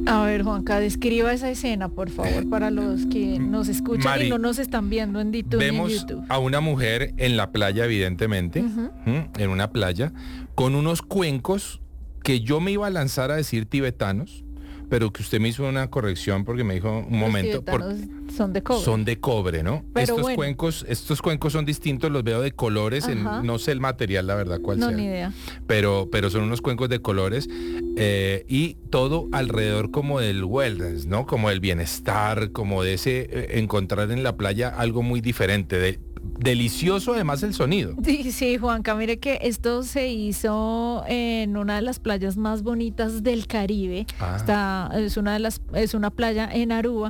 A ver, Juanca, describa esa escena, por favor, para los que nos escuchan Mari, y no nos están viendo en YouTube vemos ni en YouTube. a una mujer en la playa, evidentemente, en una playa, con unos cuencos que yo me iba a lanzar a decir tibetanos, pero que usted me hizo una corrección porque me dijo un momento. Son de cobre. Son de cobre, ¿no? Pero estos cuencos son distintos, los veo de colores, no sé el material, la verdad, cuál sea. No, ni idea. Pero son unos cuencos de colores y todo alrededor como del wellness, ¿no? Como del bienestar, como de ese encontrar en la playa algo muy diferente, delicioso además el sonido. Sí, Juanca, mire que esto se hizo en una de las playas más bonitas del Caribe. Es una playa en Aruba.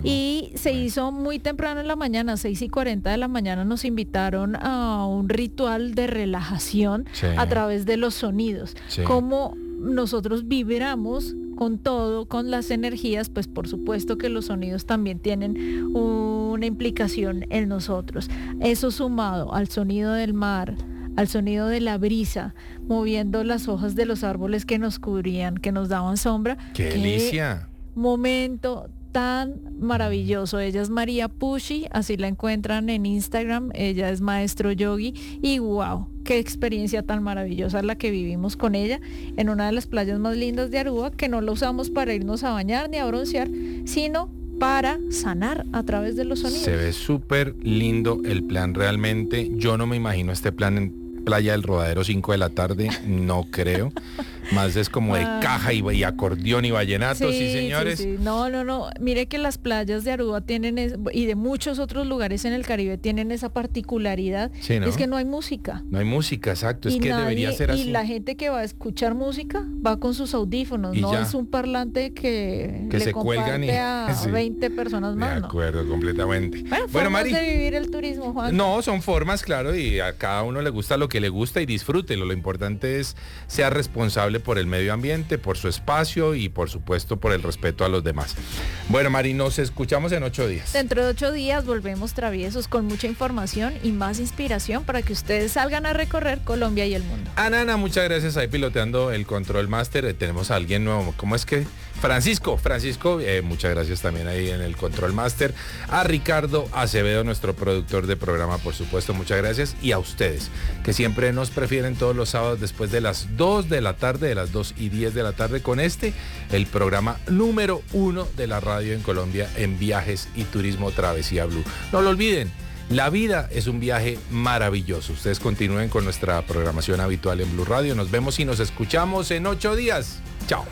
Y se hizo muy temprano en la mañana, 6:40 de la mañana, nos invitaron a un ritual de relajación a través de los sonidos. Como nosotros vibramos con todo, con las energías, pues por supuesto que los sonidos también tienen una implicación en nosotros. Eso sumado al sonido del mar, al sonido de la brisa, moviendo las hojas de los árboles que nos cubrían, que nos daban sombra. ¡Qué delicia! Momento tan maravilloso. Ella es María Pushi, así la encuentran en Instagram. Ella es maestro yogi y wow, qué experiencia tan maravillosa la que vivimos con ella en una de las playas más lindas de Aruba, que no la usamos para irnos a bañar ni a broncear, sino para sanar a través de los sonidos. Se ve súper lindo el plan realmente. Yo no me imagino este plan en Playa del Rodadero 5 de la tarde, no creo. Más es como de caja y acordeón y vallenato, sí señores. Sí. No. Mire que las playas de Aruba tienen, y de muchos otros lugares en el Caribe tienen esa particularidad, ¿no? Es que no hay música. No hay música, exacto, es que debería ser así. Y la gente que va a escuchar música va con sus audífonos, no es un parlante que le se cuelgan a 20 personas más. De acuerdo, completamente. Bueno, Mari, de vivir el turismo, Juan. No, son formas, claro, y a cada uno le gusta lo que le gusta y disfrútelo. Lo importante es ser responsable por el medio ambiente, por su espacio y por supuesto por el respeto a los demás. Bueno, Mari, nos escuchamos en 8 días. Dentro de 8 días volvemos traviesos con mucha información y más inspiración para que ustedes salgan a recorrer Colombia y el mundo. Ana, muchas gracias ahí piloteando el Control Master. Tenemos a alguien nuevo. ¿Cómo es que? Francisco, muchas gracias también ahí en el Control Master. A Ricardo Acevedo, nuestro productor de programa, por supuesto, muchas gracias. Y a ustedes, que siempre nos prefieren todos los sábados después de las 2 de la tarde, de las 2:10 de la tarde, con el programa número 1 de la radio en Colombia en viajes y turismo Travesía Blue. No lo olviden. La vida es un viaje maravilloso. Ustedes continúen con nuestra programación habitual en Blue Radio. Nos vemos y nos escuchamos en 8 días. Chao.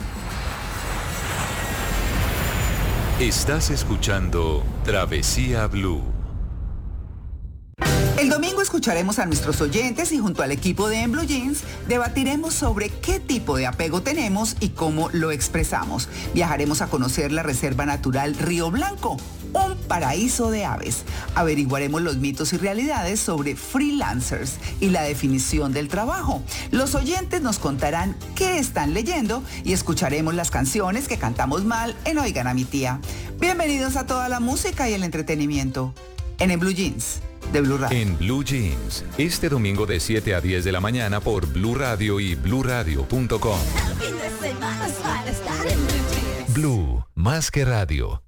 Estás escuchando Travesía Blue. El domingo escucharemos a nuestros oyentes y junto al equipo de En Blue Jeans debatiremos sobre qué tipo de apego tenemos y cómo lo expresamos. Viajaremos a conocer la Reserva Natural Río Blanco, un paraíso de aves. Averiguaremos los mitos y realidades sobre freelancers y la definición del trabajo. Los oyentes nos contarán qué están leyendo y escucharemos las canciones que cantamos mal en Oigan a mi tía. Bienvenidos a toda la música y el entretenimiento en Blue Jeans de Blue Radio. En Blue Jeans, este domingo de 7 a 10 de la mañana por Blue Radio y bluradio.com. Blue, más que radio.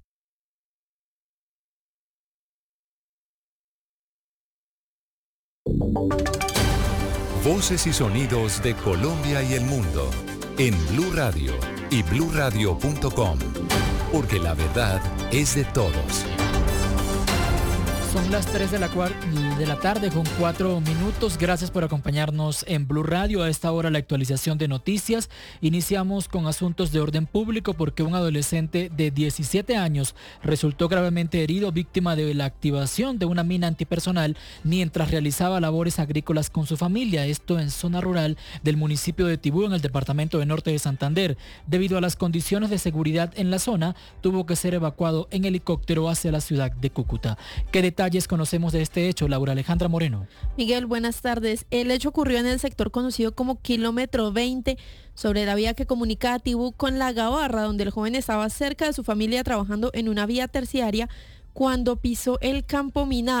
Voces y sonidos de Colombia y el mundo en Blue Radio y bluradio.com, porque la verdad es de todos. Son las 3 de la tarde con 4 minutos. Gracias por acompañarnos en Blue Radio. A esta hora la actualización de noticias. Iniciamos con asuntos de orden público porque un adolescente de 17 años resultó gravemente herido, víctima de la activación de una mina antipersonal mientras realizaba labores agrícolas con su familia. Esto en zona rural del municipio de Tibú, en el departamento de Norte de Santander. Debido a las condiciones de seguridad en la zona, tuvo que ser evacuado en helicóptero hacia la ciudad de Cúcuta. ¿Qué detalles conocemos de este hecho? Laura Alejandra Moreno. Miguel, buenas tardes. El hecho ocurrió en el sector conocido como Kilómetro 20, sobre la vía que comunica a Tibú con La Gabarra, donde el joven estaba cerca de su familia trabajando en una vía terciaria cuando pisó el campo minado.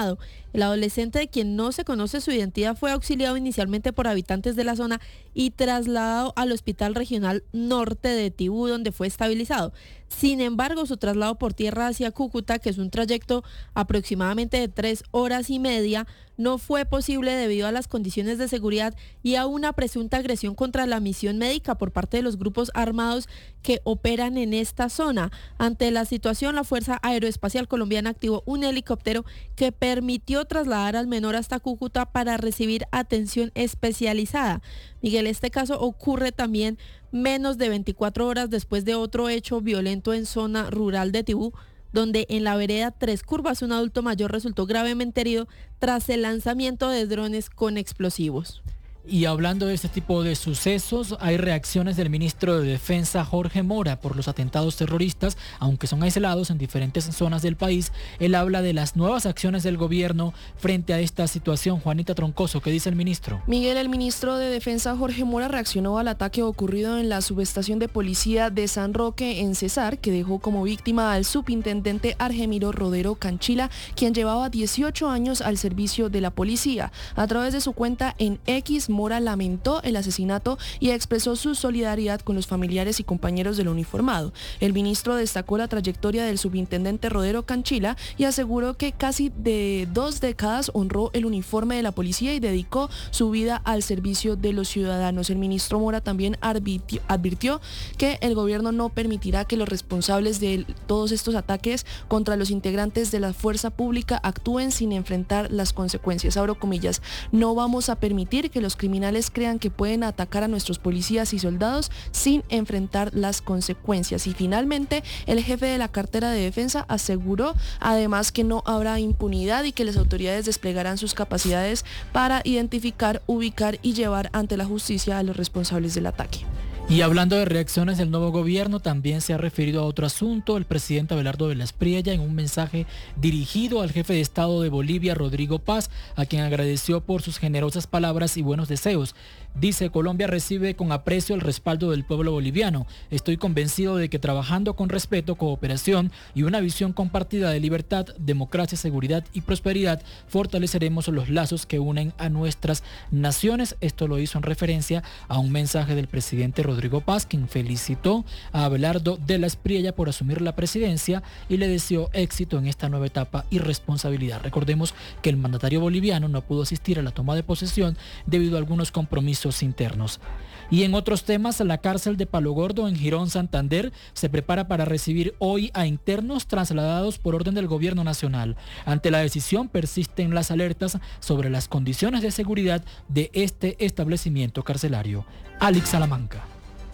El adolescente, de quien no se conoce su identidad, fue auxiliado inicialmente por habitantes de la zona y trasladado al Hospital Regional Norte de Tibú, donde fue estabilizado. Sin embargo, su traslado por tierra hacia Cúcuta, que es un trayecto aproximadamente de 3 horas y media, no fue posible debido a las condiciones de seguridad y a una presunta agresión contra la misión médica por parte de los grupos armados que operan en esta zona. Ante la situación, la Fuerza Aeroespacial Colombiana activó un helicóptero que permitió trasladar al menor hasta Cúcuta para recibir atención especializada. Miguel, este caso ocurre también menos de 24 horas después de otro hecho violento en zona rural de Tibú, donde en la vereda Tres Curvas un adulto mayor resultó gravemente herido tras el lanzamiento de drones con explosivos. Y hablando de este tipo de sucesos, hay reacciones del ministro de Defensa Jorge Mora por los atentados terroristas, aunque son aislados en diferentes zonas del país. Él habla de las nuevas acciones del gobierno frente a esta situación. Juanita Troncoso, ¿qué dice el ministro? Miguel, el ministro de Defensa Jorge Mora reaccionó al ataque ocurrido en la subestación de policía de San Roque en Cesar, que dejó como víctima al subintendente Argemiro Rodero Canchila, quien llevaba 18 años al servicio de la policía. A través de su cuenta en X, Mora lamentó el asesinato y expresó su solidaridad con los familiares y compañeros del uniformado. El ministro destacó la trayectoria del subintendente Rodero Canchila y aseguró que casi de 2 décadas honró el uniforme de la policía y dedicó su vida al servicio de los ciudadanos. El ministro Mora también advirtió que el gobierno no permitirá que los responsables de todos estos ataques contra los integrantes de la fuerza pública actúen sin enfrentar las consecuencias. Abro comillas, no vamos a permitir que los criminales crean que pueden atacar a nuestros policías y soldados sin enfrentar las consecuencias. Y finalmente, el jefe de la cartera de defensa aseguró además que no habrá impunidad y que las autoridades desplegarán sus capacidades para identificar, ubicar y llevar ante la justicia a los responsables del ataque. Y hablando de reacciones del nuevo gobierno, también se ha referido a otro asunto. El presidente Abelardo de la Espriella, en un mensaje dirigido al jefe de Estado de Bolivia, Rodrigo Paz, a quien agradeció por sus generosas palabras y buenos deseos. Dice: Colombia recibe con aprecio el respaldo del pueblo boliviano. Estoy convencido de que trabajando con respeto, cooperación y una visión compartida de libertad, democracia, seguridad y prosperidad, fortaleceremos los lazos que unen a nuestras naciones. Esto lo hizo en referencia a un mensaje del presidente Rodrigo Paz, quien felicitó a Abelardo de la Espriella por asumir la presidencia y le deseó éxito en esta nueva etapa y responsabilidad. Recordemos que el mandatario boliviano no pudo asistir a la toma de posesión debido a algunos compromisos internos. Y en otros temas, la cárcel de Palo Gordo en Girón, Santander, se prepara para recibir hoy a internos trasladados por orden del gobierno nacional. Ante la decisión persisten las alertas sobre las condiciones de seguridad de este establecimiento carcelario. Alex Salamanca.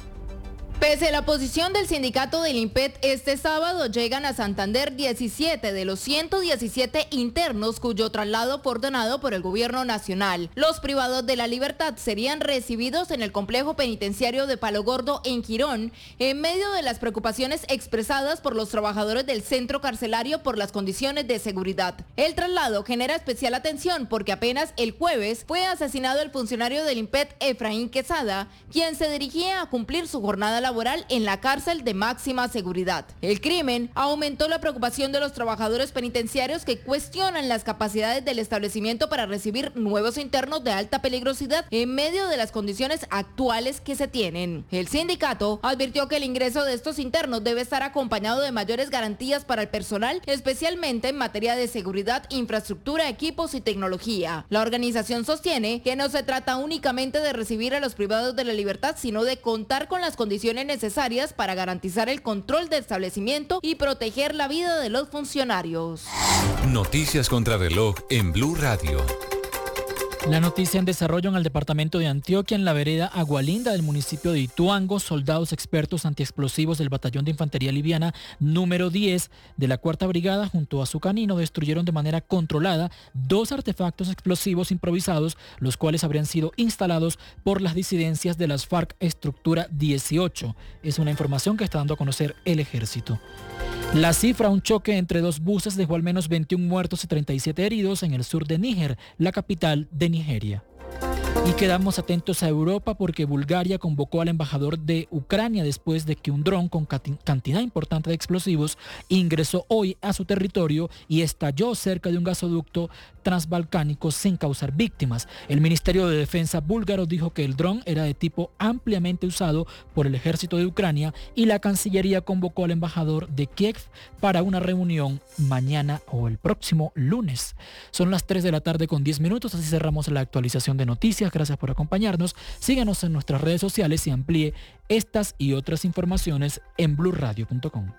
Pese a la posición del sindicato del INPET, este sábado llegan a Santander 17 de los 117 internos cuyo traslado fue ordenado por el gobierno nacional. Los privados de la libertad serían recibidos en el complejo penitenciario de Palo Gordo en Girón, en medio de las preocupaciones expresadas por los trabajadores del centro carcelario por las condiciones de seguridad. El traslado genera especial atención porque apenas el jueves fue asesinado el funcionario del INPET, Efraín Quesada, quien se dirigía a cumplir su jornada laboral en la cárcel de máxima seguridad. El crimen aumentó la preocupación de los trabajadores penitenciarios que cuestionan las capacidades del establecimiento para recibir nuevos internos de alta peligrosidad en medio de las condiciones actuales que se tienen. El sindicato advirtió que el ingreso de estos internos debe estar acompañado de mayores garantías para el personal, especialmente en materia de seguridad, infraestructura, equipos y tecnología. La organización sostiene que no se trata únicamente de recibir a los privados de la libertad, sino de contar con las condiciones necesarias para garantizar el control del establecimiento y proteger la vida de los funcionarios. Noticias contra reloj en Blue Radio. La noticia en desarrollo: en el departamento de Antioquia, en la vereda Agualinda del municipio de Ituango, soldados expertos antiexplosivos del Batallón de Infantería Liviana número 10 de la 4ª Brigada junto a su canino destruyeron de manera controlada 2 artefactos explosivos improvisados, los cuales habrían sido instalados por las disidencias de las FARC Estructura 18. Es una información que está dando a conocer el Ejército. La cifra: un choque entre 2 buses dejó al menos 21 muertos y 37 heridos en el sur de Níger, la capital de Nigeria. Y quedamos atentos a Europa porque Bulgaria convocó al embajador de Ucrania después de que un dron con cantidad importante de explosivos ingresó hoy a su territorio y estalló cerca de un gasoducto transbalcánico sin causar víctimas. El Ministerio de Defensa búlgaro dijo que el dron era de tipo ampliamente usado por el ejército de Ucrania y la Cancillería convocó al embajador de Kiev para una reunión mañana o el próximo lunes. Son las 3 de la tarde con 10 minutos, así cerramos la actualización de noticias. Gracias por acompañarnos. Síganos en nuestras redes sociales y amplíe estas y otras informaciones en blurradio.com.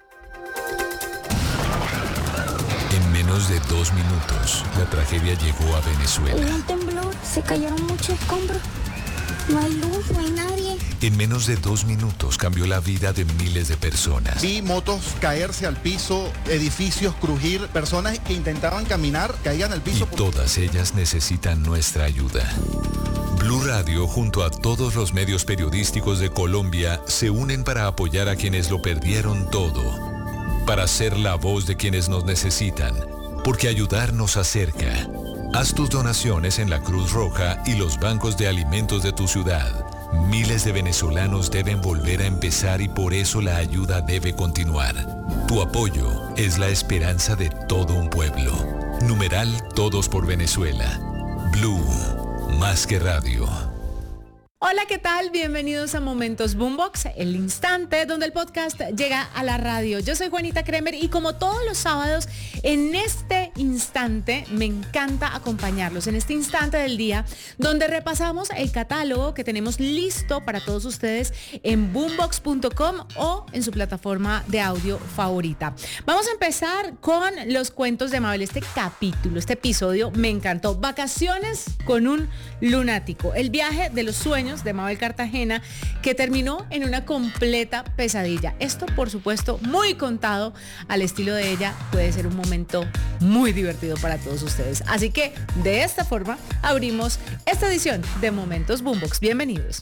En menos de 2 minutos, la tragedia llegó a Venezuela. Hubo un temblor, se cayeron muchos escombros. No hay luz, no hay nadie. En menos de 2 minutos cambió la vida de miles de personas. Vi motos caerse al piso, edificios crujir, personas que intentaban caminar, caían al piso. Y todas ellas necesitan nuestra ayuda. Blue Radio, junto a todos los medios periodísticos de Colombia, se unen para apoyar a quienes lo perdieron todo. Para ser la voz de quienes nos necesitan, porque ayudar nos acerca. Haz tus donaciones en la Cruz Roja y los bancos de alimentos de tu ciudad. Miles de venezolanos deben volver a empezar y por eso la ayuda debe continuar. Tu apoyo es la esperanza de todo un pueblo. Numeral Todos por Venezuela. Blue, más que radio. Hola, ¿qué tal? Bienvenidos a Momentos Boombox, el instante donde el podcast llega a la radio. Yo soy Juanita Kremer y como todos los sábados, en este instante me encanta acompañarlos, en este instante del día donde repasamos el catálogo que tenemos listo para todos ustedes en boombox.com o en su plataforma de audio favorita. Vamos a empezar con los cuentos de Mabel. Este capítulo, este episodio me encantó. Vacaciones con un lunático. El viaje de los sueños de Mabel Cartagena, que terminó en una completa pesadilla. Esto, por supuesto, muy contado al estilo de ella, puede ser un momento muy divertido para todos ustedes. Así que, de esta forma, abrimos esta edición de Momentos Boombox. Bienvenidos.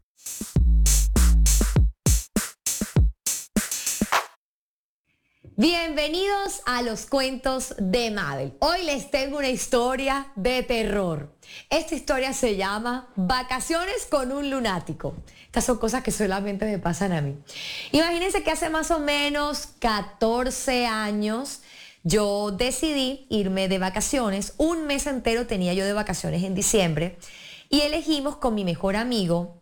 Bienvenidos a los cuentos de Mabel. Hoy les tengo una historia de terror. Esta historia se llama Vacaciones con un lunático. Estas son cosas que solamente me pasan a mí. Imagínense que hace más o menos 14 años yo decidí irme de vacaciones. Un mes entero tenía yo de vacaciones en diciembre y elegimos con mi mejor amigo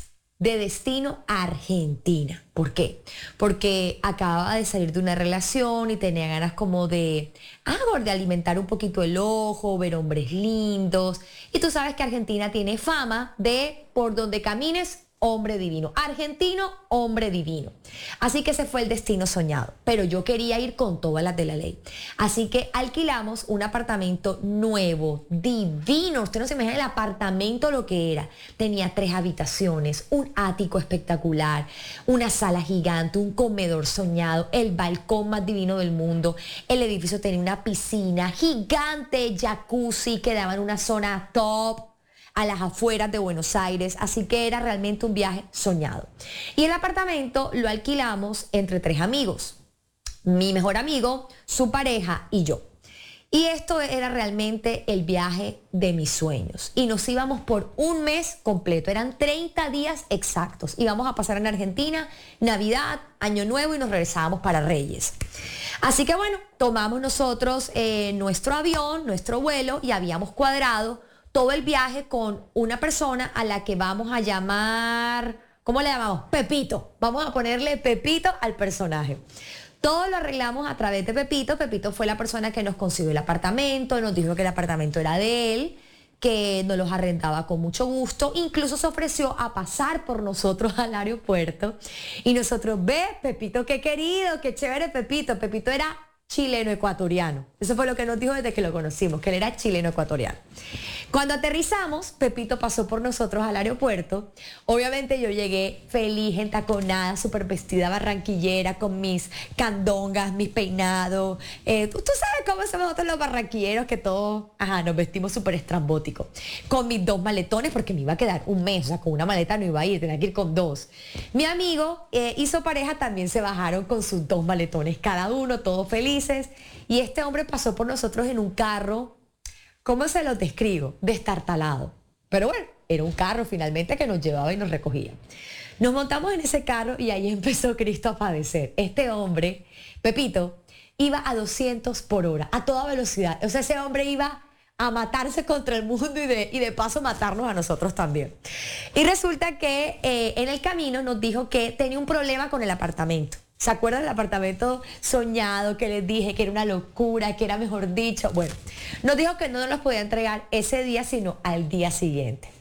de destino a Argentina. ¿Por qué? Porque acababa de salir de una relación y tenía ganas como de alimentar un poquito el ojo, ver hombres lindos. Y tú sabes que Argentina tiene fama de, por donde camines, hombre divino. Argentino, hombre divino. Así que ese fue el destino soñado. Pero yo quería ir con todas las de la ley. Así que alquilamos un apartamento nuevo, divino. Usted no se imagina el apartamento lo que era. Tenía 3 habitaciones, un ático espectacular, una sala gigante, un comedor soñado, el balcón más divino del mundo. El edificio tenía una piscina gigante, jacuzzi, quedaba en una zona top, a las afueras de Buenos Aires, así que era realmente un viaje soñado. Y el apartamento lo alquilamos entre 3 amigos, mi mejor amigo, su pareja y yo. Y esto era realmente el viaje de mis sueños. Y nos íbamos por un mes completo, eran 30 días exactos. Íbamos a pasar en Argentina, Navidad, Año Nuevo y nos regresábamos para Reyes. Así que bueno, tomamos nosotros nuestro avión, nuestro vuelo y habíamos cuadrado todo el viaje con una persona a la que vamos a llamar, ¿cómo le llamamos? Pepito. Vamos a ponerle Pepito al personaje. Todo lo arreglamos a través de Pepito. Pepito fue la persona que nos consiguió el apartamento, nos dijo que el apartamento era de él, que nos los arrendaba con mucho gusto. Incluso se ofreció a pasar por nosotros al aeropuerto. Y nosotros, ve, Pepito, qué querido, qué chévere Pepito. Pepito era chileno-ecuatoriano. Eso fue lo que nos dijo desde que lo conocimos, que él era chileno-ecuatoriano. Cuando aterrizamos, Pepito pasó por nosotros al aeropuerto. Obviamente yo llegué feliz, entaconada, súper vestida barranquillera, con mis candongas, mis peinados. Tú sabes cómo somos nosotros los barranquilleros, que todos nos vestimos súper estrambóticos. Con mis 2 maletones, porque me iba a quedar un mes, o sea, con una maleta no iba a ir, tenía que ir con 2. Mi amigo y su pareja también se bajaron con sus 2 maletones, cada uno, todos felices. Y este hombre pasó por nosotros en un carro, ¿cómo se los describo? Destartalado. Pero bueno, era un carro finalmente que nos llevaba y nos recogía. Nos montamos en ese carro y ahí empezó Cristo a padecer. Este hombre, Pepito, iba a 200 por hora, a toda velocidad. O sea, ese hombre iba a matarse contra el mundo y de paso matarnos a nosotros también. Y resulta que en el camino nos dijo que tenía un problema con el apartamento. ¿Se acuerdan del apartamento soñado que les dije que era una locura, que era mejor dicho? Bueno, nos dijo que no nos los podía entregar ese día, sino al día siguiente.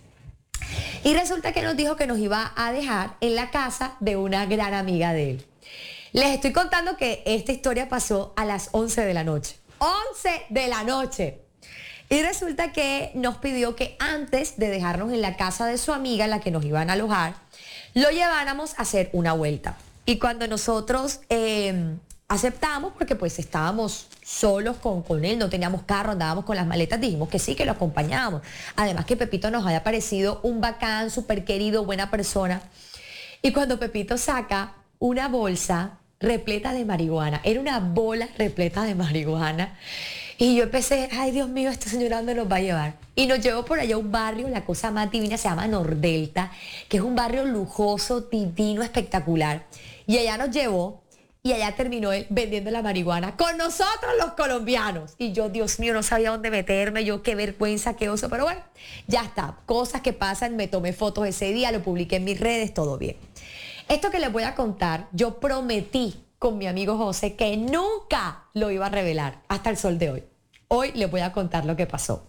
Y resulta que nos dijo que nos iba a dejar en la casa de una gran amiga de él. Les estoy contando que esta historia pasó a las 11 de la noche. 11 de la noche. Y resulta que nos pidió que antes de dejarnos en la casa de su amiga, en la que nos iban a alojar, lo lleváramos a hacer una vuelta. Y cuando nosotros aceptamos, porque pues estábamos solos con él, no teníamos carro, andábamos con las maletas, dijimos que sí, que lo acompañábamos. Además que Pepito nos había parecido un bacán, súper querido, buena persona. Y cuando Pepito saca una bolsa repleta de marihuana, era una bola repleta de marihuana, y yo empecé, ay Dios mío, esta señora ¿dónde nos va a llevar? Y nos llevó por allá a un barrio, la cosa más divina, se llama Nordelta, que es un barrio lujoso, divino, espectacular. Y allá nos llevó y allá terminó él vendiendo la marihuana con nosotros los colombianos. Y yo, Dios mío, no sabía dónde meterme, yo qué vergüenza, qué oso, pero bueno, ya está, cosas que pasan, me tomé fotos ese día, lo publiqué en mis redes, todo bien. Esto que les voy a contar, yo prometí con mi amigo José que nunca lo iba a revelar hasta el sol de hoy. Hoy les voy a contar lo que pasó.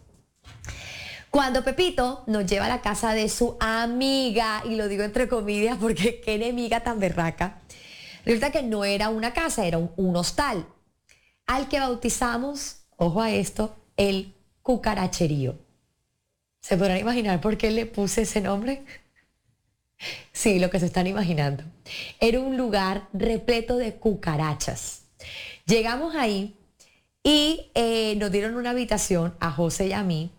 Cuando Pepito nos lleva a la casa de su amiga, y lo digo entre comillas porque qué enemiga tan berraca, resulta que no era una casa, era un hostal, al que bautizamos, ojo a esto, el Cucaracherío. ¿Se podrán imaginar por qué le puse ese nombre? Sí, lo que se están imaginando. Era un lugar repleto de cucarachas. Llegamos ahí y nos dieron una habitación a José y a mí.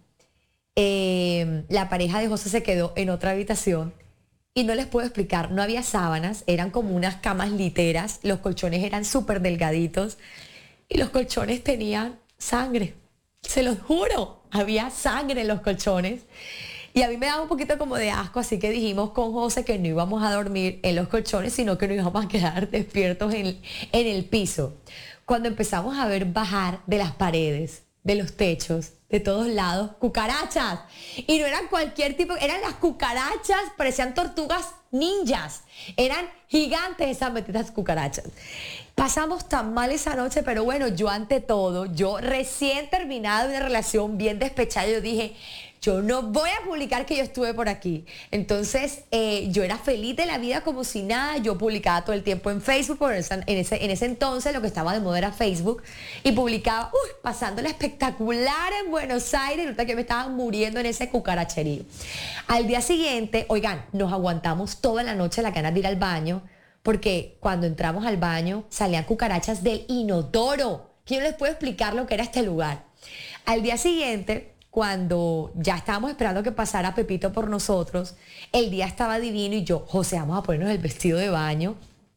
La pareja de José se quedó en otra habitación y no les puedo explicar, no había sábanas, eran como unas camas literas, los colchones eran súper delgaditos y los colchones tenían sangre, se los juro, había sangre en los colchones. Y a mí me daba un poquito como de asco, así que dijimos con José que no íbamos a dormir en los colchones, sino que nos íbamos a quedar despiertos en el piso. Cuando empezamos a ver bajar de las paredes, de los techos, de todos lados, cucarachas. Y no eran cualquier tipo, eran las cucarachas, parecían tortugas ninjas. Eran gigantes esas benditas cucarachas. Pasamos tan mal esa noche, pero bueno, yo ante todo, yo recién terminado una relación bien despechada, yo dije, yo no voy a publicar que yo estuve por aquí. Entonces, yo era feliz de la vida como si nada. Yo publicaba todo el tiempo en Facebook, porque en ese entonces lo que estaba de moda era Facebook. Y publicaba, pasándola espectacular en Buenos Aires. Resulta que me estaba muriendo en ese cucaracherío. Al día siguiente, oigan, nos aguantamos toda la noche la ganas de ir al baño, porque cuando entramos al baño salían cucarachas del inodoro. ¿Quién les puede explicar lo que era este lugar? Al día siguiente, cuando ya estábamos esperando que pasara Pepito por nosotros, el día estaba divino y yo, José, vamos a ponernos el vestido de baño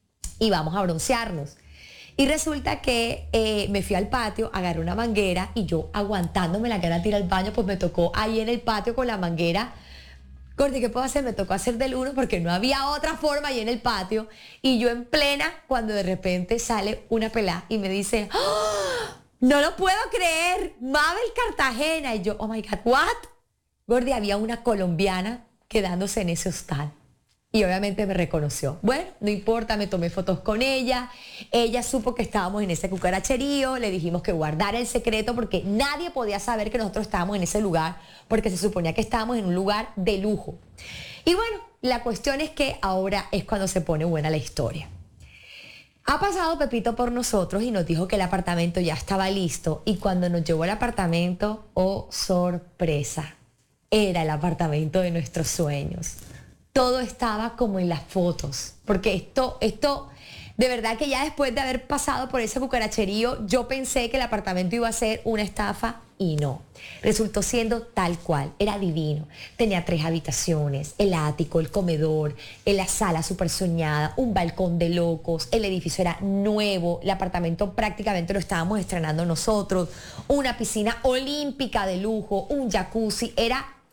y vamos a broncearnos. Y resulta que me fui al patio, agarré una manguera y yo aguantándome la gana de ir al baño, pues me tocó ahí en el patio con la manguera. Gordi, ¿qué puedo hacer? Me tocó hacer del uno porque no había otra forma ahí en el patio. Y yo en plena, cuando de repente sale una pelá y me dice, ¡oh! No lo puedo creer, Mabel Cartagena. Y yo, oh my God, what? Gordi, había una colombiana quedándose en ese hostal. Y obviamente me reconoció. Bueno, no importa, me tomé fotos con ella. Ella supo que estábamos en ese cucaracherío. Le dijimos que guardara el secreto porque nadie podía saber que nosotros estábamos en ese lugar, porque se suponía que estábamos en un lugar de lujo. Y bueno, la cuestión es que ahora es cuando se pone buena la historia. Ha pasado Pepito por nosotros y nos dijo que el apartamento ya estaba listo. Y cuando nos llevó al apartamento, oh sorpresa, era el apartamento de nuestros sueños. Todo estaba como en las fotos, porque esto, de verdad que ya después de haber pasado por ese cucaracherío, yo pensé que el apartamento iba a ser una estafa y no. Resultó siendo tal cual, era divino. Tenía 3 habitaciones, el ático, el comedor, la sala súper soñada, un balcón de locos, el edificio era nuevo, el apartamento prácticamente lo estábamos estrenando nosotros, una piscina olímpica de lujo, un jacuzzi, era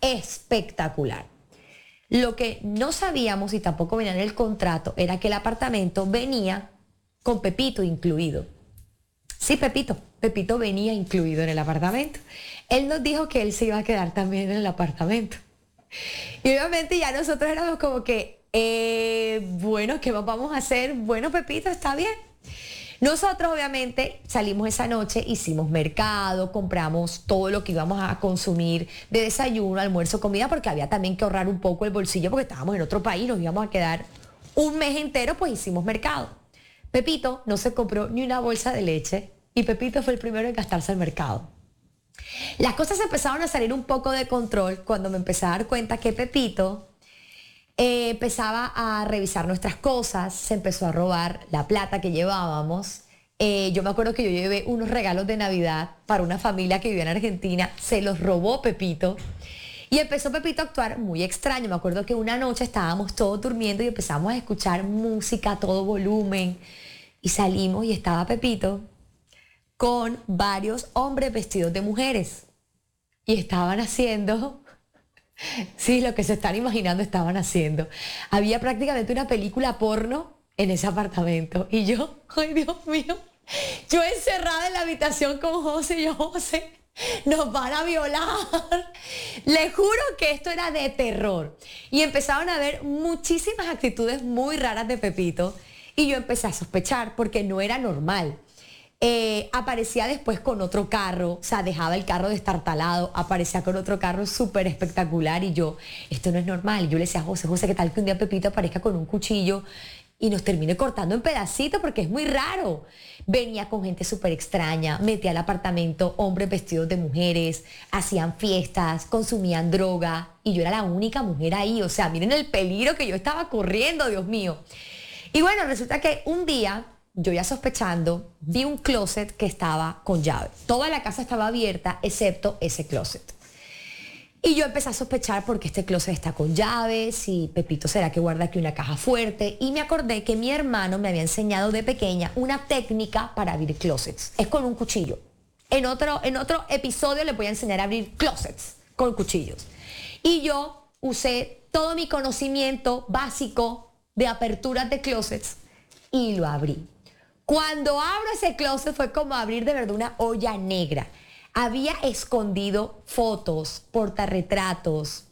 espectacular. Lo que no sabíamos y tampoco venía en el contrato era que el apartamento venía con Pepito incluido. Sí, Pepito venía incluido en el apartamento. Él nos dijo que él se iba a quedar también en el apartamento. Y obviamente ya nosotros éramos como que, bueno, ¿qué más vamos a hacer? Bueno, Pepito, está bien. Nosotros obviamente salimos esa noche, hicimos mercado, compramos todo lo que íbamos a consumir de desayuno, almuerzo, comida, porque había también que ahorrar un poco el bolsillo porque estábamos en otro país, nos íbamos a quedar un mes entero, pues hicimos mercado. Pepito no se compró ni una bolsa de leche y Pepito fue el primero en gastarse el mercado. Las cosas empezaron a salir un poco de control cuando me empecé a dar cuenta que Pepito empezaba a revisar nuestras cosas, se empezó a robar la plata que llevábamos. Yo me acuerdo que yo llevé unos regalos de Navidad para una familia que vivía en Argentina, se los robó Pepito. Y empezó Pepito a actuar muy extraño. Me acuerdo que una noche estábamos todos durmiendo y empezamos a escuchar música a todo volumen. Y salimos y estaba Pepito con varios hombres vestidos de mujeres. Y estaban haciendo... Sí, lo que se están imaginando estaban haciendo. Había prácticamente una película porno en ese apartamento. Y yo, ay Dios mío, yo encerrada en la habitación con José y yo, José, nos van a violar. Le juro que esto era de terror. Y empezaron a ver muchísimas actitudes muy raras de Pepito. Y yo empecé a sospechar porque no era normal. Aparecía después con otro carro, o sea, dejaba el carro destartalado, aparecía con otro carro súper espectacular y yo, esto no es normal. Y yo le decía a José, ¿qué tal que un día Pepito aparezca con un cuchillo y nos termine cortando en pedacitos? Porque es muy raro. Venía con gente súper extraña, metía al apartamento hombres vestidos de mujeres, hacían fiestas, consumían droga y yo era la única mujer ahí. O sea, miren el peligro que yo estaba corriendo, Dios mío. Y bueno, resulta que un día... yo ya sospechando, vi un closet que estaba con llave. Toda la casa estaba abierta, excepto ese closet. Y yo empecé a sospechar porque este closet está con llaves y Pepito será que guarda aquí una caja fuerte. Y me acordé que mi hermano me había enseñado de pequeña una técnica para abrir closets. Es con un cuchillo. En otro episodio les voy a enseñar a abrir closets con cuchillos. Y yo usé todo mi conocimiento básico de aperturas de closets y lo abrí. Cuando abro ese closet fue como abrir de verdad una olla negra. Había escondido fotos, portarretratos,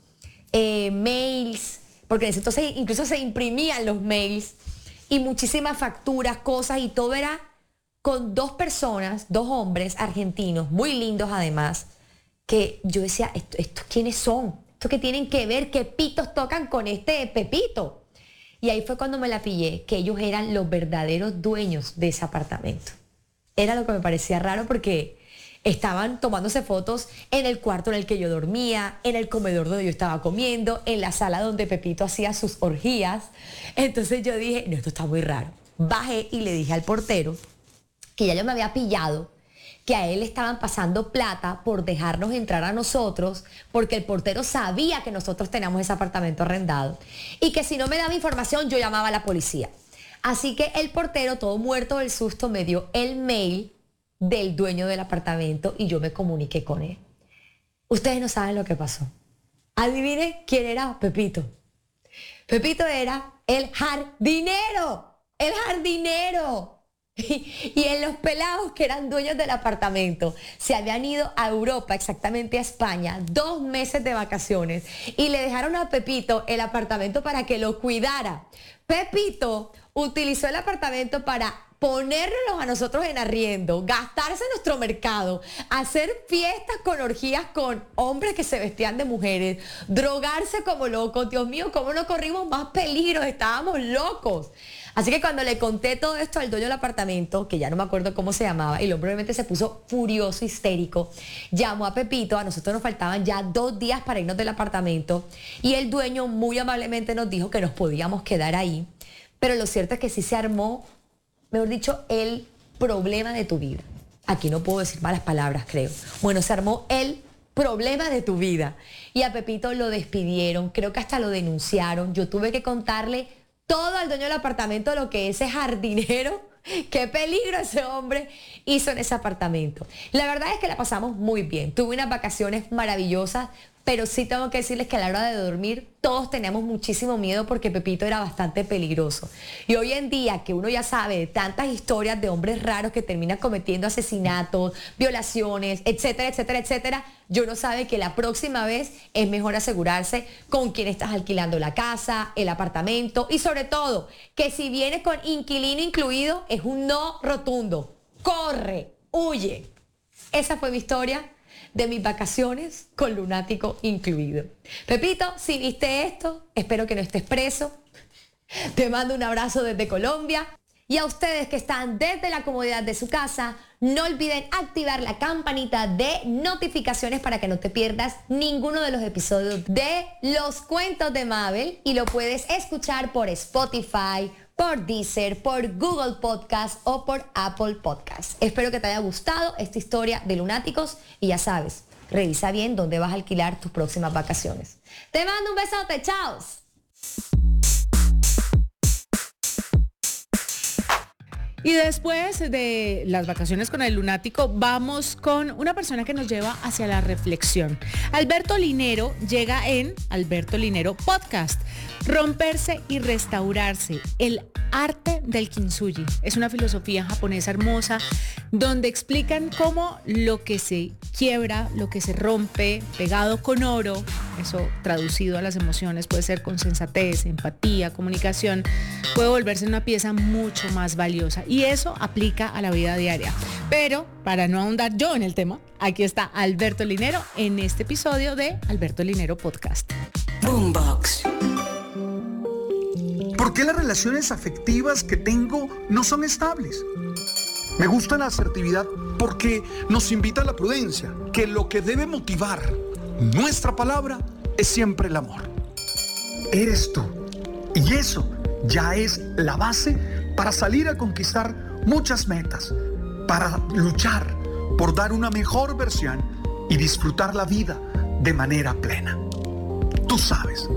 mails, porque en ese entonces incluso se imprimían los mails y muchísimas facturas, cosas y todo era con dos personas, dos hombres argentinos, muy lindos además, que yo decía, ¿estos quiénes son? ¿Estos qué tienen que ver? ¿Qué pitos tocan con este Pepito? Y ahí fue cuando me la pillé, que ellos eran los verdaderos dueños de ese apartamento. Era lo que me parecía raro porque estaban tomándose fotos en el cuarto en el que yo dormía, en el comedor donde yo estaba comiendo, en la sala donde Pepito hacía sus orgías. Entonces yo dije, no, esto está muy raro. Bajé y le dije al portero que ya yo me había pillado, que a él estaban pasando plata por dejarnos entrar a nosotros, porque el portero sabía que nosotros teníamos ese apartamento arrendado y que si no me daba información yo llamaba a la policía. Así que el portero, todo muerto del susto, me dio el mail del dueño del apartamento y yo me comuniqué con él. Ustedes no saben lo que pasó. Adivinen quién era Pepito. Pepito era el jardinero. El jardinero. Y en los pelados que eran dueños del apartamento se habían ido a Europa, exactamente a España, 2 meses de vacaciones y le dejaron a Pepito el apartamento para que lo cuidara. Pepito utilizó el apartamento para ponernos a nosotros en arriendo, gastarse en nuestro mercado, hacer fiestas con orgías con hombres que se vestían de mujeres, drogarse como locos. Dios mío, cómo no corrimos más peligros, estábamos locos. Así que cuando le conté todo esto al dueño del apartamento, que ya no me acuerdo cómo se llamaba, el hombre obviamente se puso furioso, histérico, llamó a Pepito, a nosotros nos faltaban ya 2 días para irnos del apartamento y el dueño muy amablemente nos dijo que nos podíamos quedar ahí, pero lo cierto es que sí se armó, mejor dicho, el problema de tu vida. Aquí no puedo decir malas palabras, creo. Bueno, se armó el problema de tu vida y a Pepito lo despidieron, creo que hasta lo denunciaron, yo tuve que contarle todo al dueño del apartamento lo que ese jardinero, qué peligro ese hombre hizo en ese apartamento. La verdad es que la pasamos muy bien. Tuve unas vacaciones maravillosas, pero sí tengo que decirles que a la hora de dormir todos teníamos muchísimo miedo porque Pepito era bastante peligroso. Y hoy en día que uno ya sabe de tantas historias de hombres raros que terminan cometiendo asesinatos, violaciones, etcétera, etcétera, etcétera, yo no sabe que la próxima vez es mejor asegurarse con quién estás alquilando la casa, el apartamento y sobre todo que si vienes con inquilino incluido es un no rotundo. Corre, huye. Esa fue mi historia de mis vacaciones con lunático incluido. Pepito, si viste esto, espero que no estés preso. Te mando un abrazo desde Colombia. Y a ustedes que están desde la comodidad de su casa, no olviden activar la campanita de notificaciones para que no te pierdas ninguno de los episodios de Los Cuentos de Mabel. Y lo puedes escuchar por Spotify, por Deezer, por Google Podcast o por Apple Podcast. Espero que te haya gustado esta historia de lunáticos y ya sabes, revisa bien dónde vas a alquilar tus próximas vacaciones. Te mando un besote, chao. Y después de las vacaciones con el lunático, vamos con una persona que nos lleva hacia la reflexión. Alberto Linero llega en Alberto Linero Podcast. Romperse y restaurarse, el arte del kintsugi. Es una filosofía japonesa hermosa donde explican cómo lo que se quiebra, lo que se rompe, pegado con oro, eso traducido a las emociones puede ser con sensatez, empatía, comunicación, puede volverse una pieza mucho más valiosa. Y eso aplica a la vida diaria. Pero para no ahondar yo en el tema, aquí está Alberto Linero en este episodio de Alberto Linero Podcast. Boombox. ¿Por qué las relaciones afectivas que tengo no son estables? Me gusta la asertividad porque nos invita a la prudencia, que lo que debe motivar nuestra palabra es siempre el amor. Eres tú. Y eso ya es la base para salir a conquistar muchas metas, para luchar por dar una mejor versión y disfrutar la vida de manera plena. Tú sabes.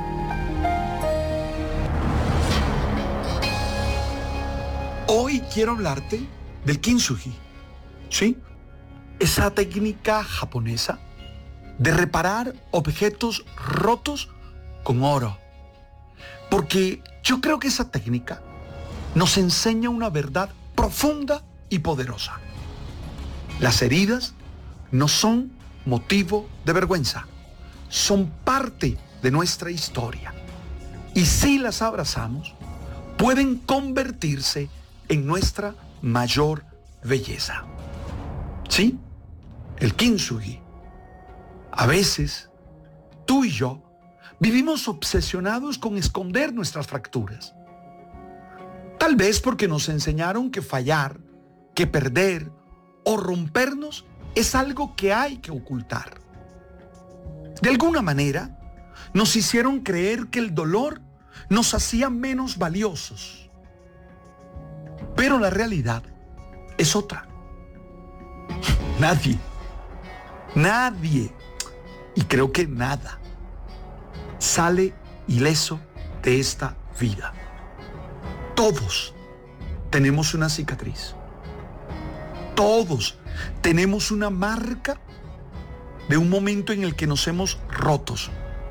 Hoy quiero hablarte del kintsugi, ¿sí? Esa técnica japonesa de reparar objetos rotos con oro. Porque yo creo que esa técnica nos enseña una verdad profunda y poderosa. Las heridas no son motivo de vergüenza, son parte de nuestra historia. Y si las abrazamos, pueden convertirse en nuestra mayor belleza. ¿Sí? El kintsugi. A veces, tú y yo vivimos obsesionados con esconder nuestras fracturas. Tal vez porque nos enseñaron que fallar, que perder o rompernos es algo que hay que ocultar. De alguna manera, nos hicieron creer que el dolor nos hacía menos valiosos. Pero la realidad es otra. Nadie, y creo que nada, sale ileso de esta vida. Todos tenemos una cicatriz. Todos tenemos una marca de un momento en el que nos hemos rotos.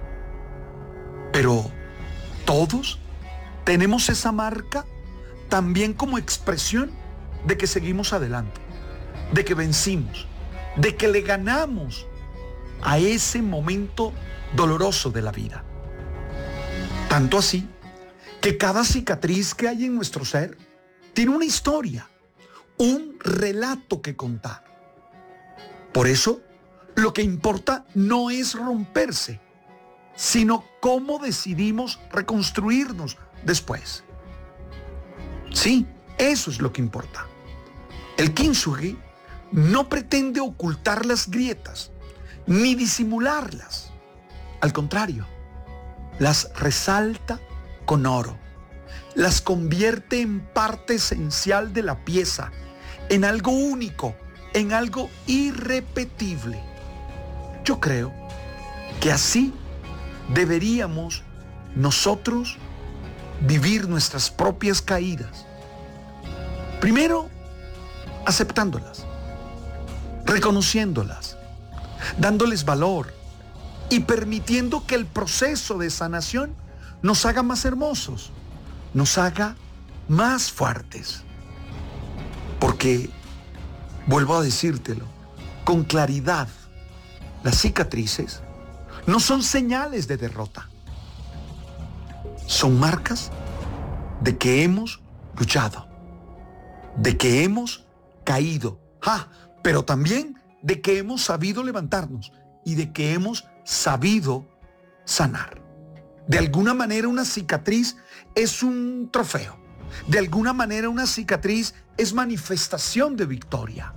Pero todos tenemos esa marca también como expresión de que seguimos adelante, de que vencimos, de que le ganamos a ese momento doloroso de la vida. Tanto así que cada cicatriz que hay en nuestro ser tiene una historia, un relato que contar. Por eso, lo que importa no es romperse, sino cómo decidimos reconstruirnos después. Sí, eso es lo que importa. El kintsugi no pretende ocultar las grietas, ni disimularlas. Al contrario, las resalta con oro. Las convierte en parte esencial de la pieza, en algo único, en algo irrepetible. Yo creo que así deberíamos nosotros vivir nuestras propias caídas. Primero, aceptándolas, reconociéndolas, dándoles valor y permitiendo que el proceso de sanación nos haga más hermosos, nos haga más fuertes. Porque, vuelvo a decírtelo, con claridad, las cicatrices no son señales de derrota. Son marcas de que hemos luchado, de que hemos caído, pero también de que hemos sabido levantarnos y de que hemos sabido sanar. De alguna manera una cicatriz es un trofeo. De alguna manera una cicatriz es manifestación de victoria.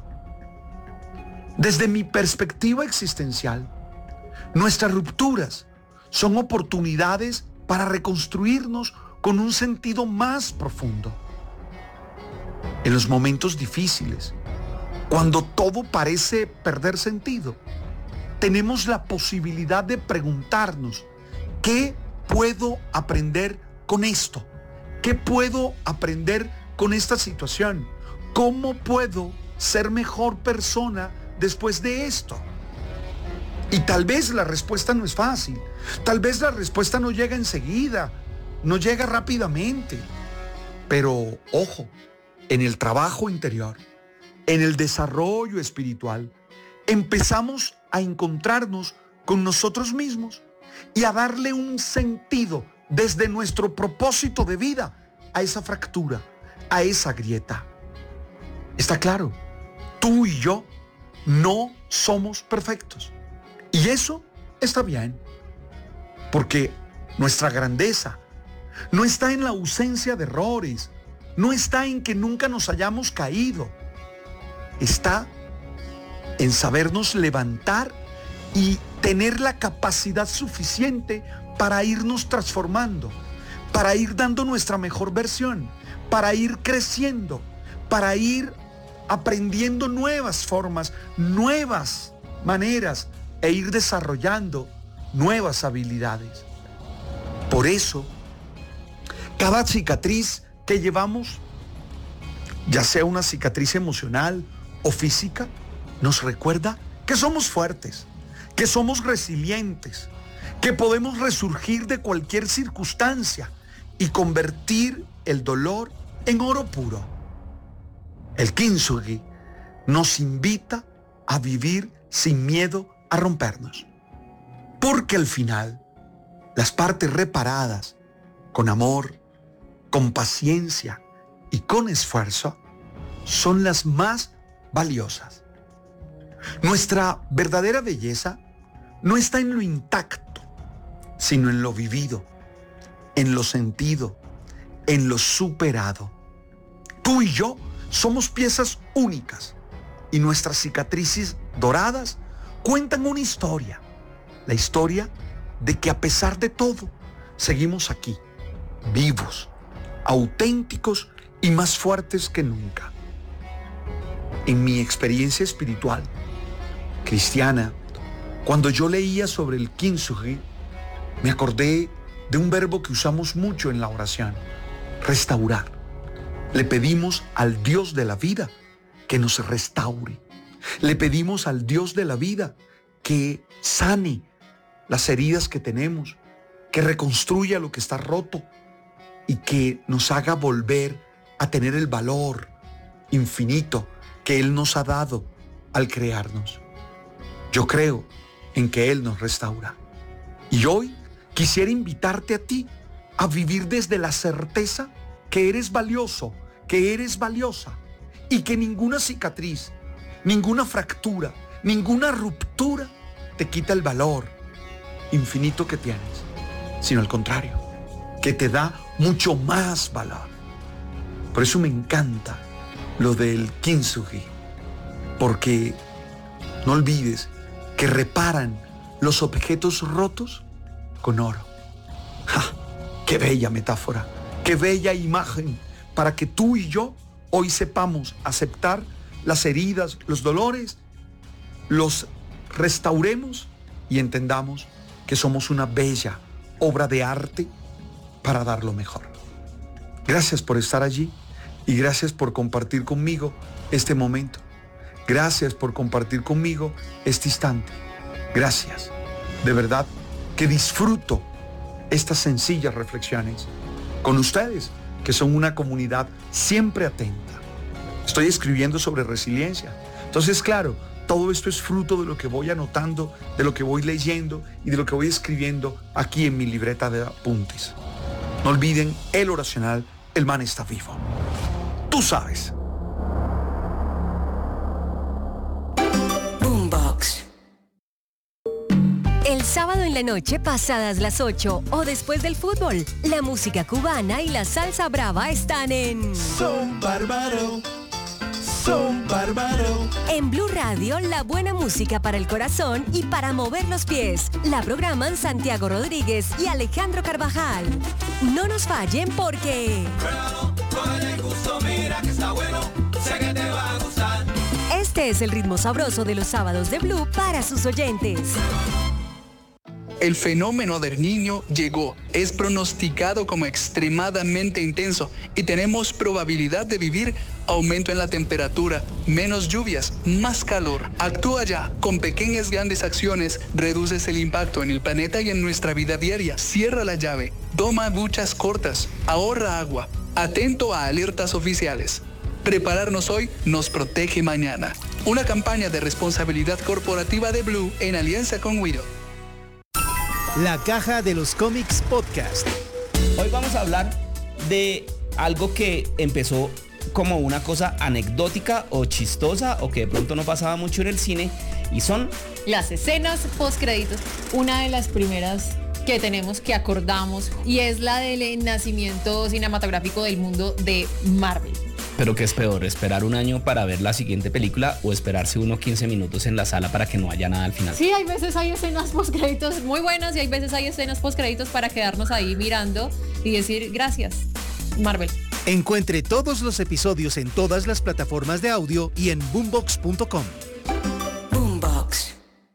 Desde mi perspectiva existencial, nuestras rupturas son oportunidades para reconstruirnos con un sentido más profundo. En los momentos difíciles, cuando todo parece perder sentido, tenemos la posibilidad de preguntarnos, ¿qué puedo aprender con esto? ¿Qué puedo aprender con esta situación? ¿Cómo puedo ser mejor persona después de esto? Y tal vez la respuesta no es fácil, tal vez la respuesta no llega enseguida, no llega rápidamente, pero ojo, en el trabajo interior, en el desarrollo espiritual, empezamos a encontrarnos con nosotros mismos y a darle un sentido desde nuestro propósito de vida a esa fractura, a esa grieta. Está claro, tú y yo no somos perfectos. Y eso está bien, porque nuestra grandeza no está en la ausencia de errores, no está en que nunca nos hayamos caído, está en sabernos levantar y tener la capacidad suficiente para irnos transformando, para ir dando nuestra mejor versión, para ir creciendo, para ir aprendiendo nuevas formas, nuevas maneras e ir desarrollando nuevas habilidades. Por eso, cada cicatriz que llevamos, ya sea una cicatriz emocional o física, nos recuerda que somos fuertes, que somos resilientes, que podemos resurgir de cualquier circunstancia y convertir el dolor en oro puro. El Kintsugi nos invita a vivir sin miedo a rompernos, porque al final las partes reparadas con amor, con paciencia y con esfuerzo son las más valiosas. Nuestra verdadera belleza no está en lo intacto, sino en lo vivido, en lo sentido, en lo superado. Tú y yo somos piezas únicas y nuestras cicatrices doradas cuentan una historia, la historia de que a pesar de todo seguimos aquí, vivos, auténticos y más fuertes que nunca. En mi experiencia espiritual, cristiana, cuando yo leía sobre el Kintsugi, me acordé de un verbo que usamos mucho en la oración: restaurar. Le pedimos al Dios de la vida que nos restaure. Le pedimos al Dios de la vida que sane las heridas que tenemos, que reconstruya lo que está roto y que nos haga volver a tener el valor infinito que Él nos ha dado al crearnos. Yo creo en que Él nos restaura. Y hoy quisiera invitarte a ti a vivir desde la certeza que eres valioso, que eres valiosa y que ninguna cicatriz, ninguna fractura, ninguna ruptura te quita el valor infinito que tienes, sino al contrario, que te da mucho más valor. Por eso me encanta lo del Kintsugi, porque no olvides que reparan los objetos rotos con oro. ¡Ja! ¡Qué bella metáfora! ¡Qué bella imagen! Para que tú y yo hoy sepamos aceptar las heridas, los dolores, los restauremos y entendamos que somos una bella obra de arte para dar lo mejor. Gracias por estar allí y gracias por compartir conmigo este momento. Gracias por compartir conmigo este instante. Gracias. De verdad que disfruto estas sencillas reflexiones con ustedes, que son una comunidad siempre atenta. Estoy escribiendo sobre resiliencia. Entonces, claro, todo esto es fruto de lo que voy anotando, de lo que voy leyendo y de lo que voy escribiendo aquí en mi libreta de apuntes. No olviden el oracional, el man está vivo. Tú sabes. Boombox. El sábado en la noche, pasadas las 8 o después del fútbol, la música cubana y la salsa brava están en Son Bárbaro. Son Bárbaro. En Blue Radio, la buena música para el corazón y para mover los pies. La programan Santiago Rodríguez y Alejandro Carvajal. No nos fallen porque... Este es el ritmo sabroso de los sábados de Blue para sus oyentes. El fenómeno del Niño llegó, es pronosticado como extremadamente intenso y tenemos probabilidad de vivir aumento en la temperatura, menos lluvias, más calor. Actúa ya, con pequeñas grandes acciones, reduces el impacto en el planeta y en nuestra vida diaria. Cierra la llave, toma duchas cortas, ahorra agua, atento a alertas oficiales. Prepararnos hoy nos protege mañana. Una campaña de responsabilidad corporativa de Blue en alianza con Wido. La Caja de los Cómics Podcast. Hoy vamos a hablar de algo que empezó como una cosa anecdótica o chistosa o que de pronto no pasaba mucho en el cine, y son las escenas postcréditos. Una de las primeras que tenemos, que acordamos, y es la del nacimiento cinematográfico del mundo de Marvel. Pero ¿qué es peor? ¿Esperar un año para ver la siguiente película o esperarse 15 minutos en la sala para que no haya nada al final? Sí, hay veces hay escenas postcréditos muy buenas y hay veces hay escenas postcréditos para quedarnos ahí mirando y decir gracias, Marvel. Encuentre todos los episodios en todas las plataformas de audio y en boombox.com. Boombox.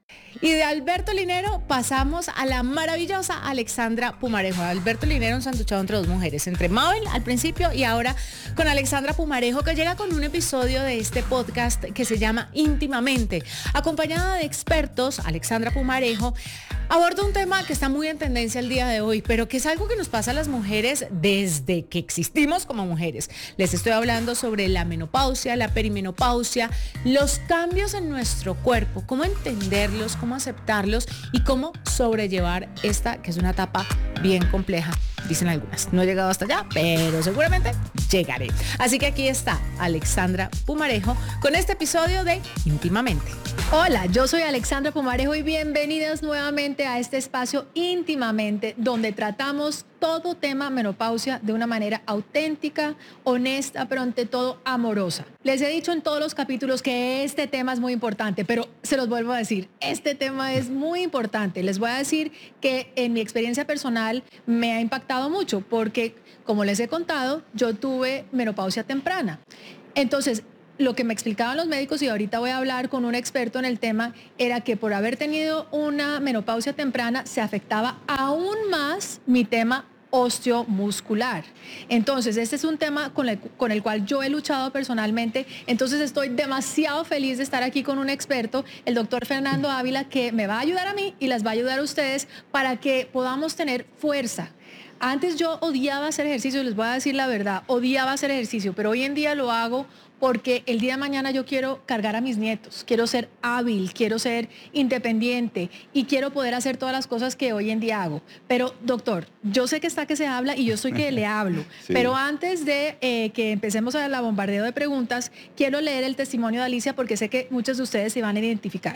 Y de Alberto Linero pasamos a la maravillosa Alexandra Pumarejo. Alberto Linero, un sanduchado entre dos mujeres, entre Mabel al principio y ahora con Alexandra Pumarejo, que llega con un episodio de este podcast que se llama Íntimamente. Acompañada de expertos, Alexandra Pumarejo aborda un tema que está muy en tendencia el día de hoy, pero que es algo que nos pasa a las mujeres desde que existimos como mujeres. Les estoy hablando sobre la menopausia, la perimenopausia, los cambios en nuestro cuerpo, cómo entenderlos, cómo aceptarlos y cómo sobrellevar esta, que es una etapa bien compleja, dicen algunas. No he llegado hasta allá, pero seguramente llegaré. Así que aquí está Alexandra Pumarejo con este episodio de Íntimamente. Hola, yo soy Alexandra Pumarejo y bienvenidas nuevamente a este espacio Íntimamente, donde tratamos todo tema menopausia de una manera auténtica, honesta, pero ante todo amorosa. Les he dicho en todos los capítulos que este tema es muy importante, pero se los vuelvo a decir, este tema es muy importante. Les voy a decir que en mi experiencia personal me ha impactado mucho porque, como les he contado, yo tuve menopausia temprana. Entonces, lo que me explicaban los médicos, y ahorita voy a hablar con un experto en el tema, era que por haber tenido una menopausia temprana se afectaba aún más mi tema osteomuscular. Entonces, este es un tema con el cual yo he luchado personalmente. Entonces, estoy demasiado feliz de estar aquí con un experto, el doctor Fernando Ávila, que me va a ayudar a mí y las va a ayudar a ustedes para que podamos tener fuerza. Antes yo odiaba hacer ejercicio, les voy a decir la verdad, odiaba hacer ejercicio, pero hoy en día lo hago porque el día de mañana yo quiero cargar a mis nietos, quiero ser hábil, quiero ser independiente y quiero poder hacer todas las cosas que hoy en día hago. Pero, doctor, yo sé que está que se habla y yo soy que le hablo, sí. Pero antes de que empecemos a la bombardeo de preguntas, quiero leer el testimonio de Alicia porque sé que muchos de ustedes se van a identificar.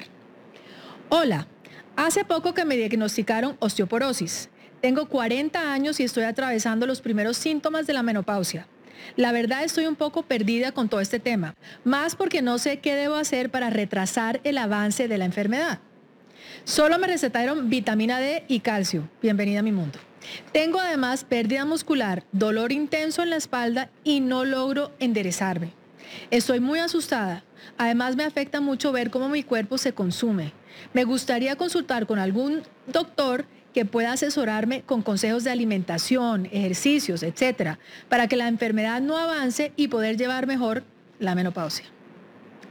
Hola, hace poco que me diagnosticaron osteoporosis. Tengo 40 años y estoy atravesando los primeros síntomas de la menopausia. La verdad estoy un poco perdida con todo este tema, más porque no sé qué debo hacer para retrasar el avance de la enfermedad. Solo me recetaron vitamina D y calcio. Bienvenida a mi mundo. Tengo además pérdida muscular, dolor intenso en la espalda y no logro enderezarme. Estoy muy asustada. Además me afecta mucho ver cómo mi cuerpo se consume. Me gustaría consultar con algún doctor que pueda asesorarme con consejos de alimentación, ejercicios, etcétera, para que la enfermedad no avance y poder llevar mejor la menopausia.